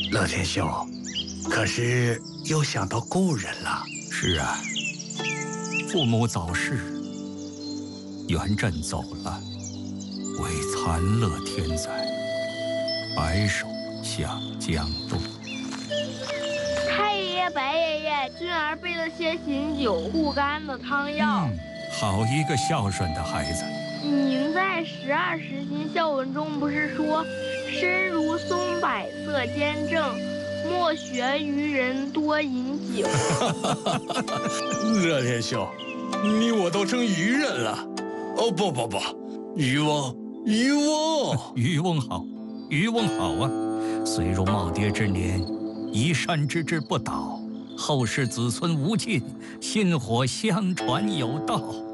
乐天兄，可是又想到故人了。 是啊，父母早逝，元稹走了，为残乐天灾，白首向江东。 太爷爷、白爷爷，俊儿备了些醒酒护肝的汤药。 好一个孝顺的孩子。 您在12时心孝文中不是说，身如松柏色坚正，莫学愚人多饮酒。 乐天兄，你我都成愚人了。哦，不，渔翁， 渔翁好，渔翁好啊！虽如耄耋之年，移山之志不倒，后世子孙无尽，薪火相传有道。